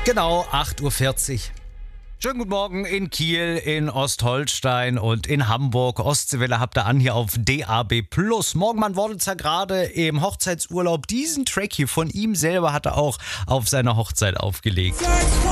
Genau, 8:40 Uhr. Schönen guten Morgen in Kiel, in Ostholstein und in Hamburg. Ostseewelle habt ihr an hier auf DAB+. Morgenmann Worditzer gerade im Hochzeitsurlaub. Diesen Track hier von ihm selber hat er auch auf seiner Hochzeit aufgelegt.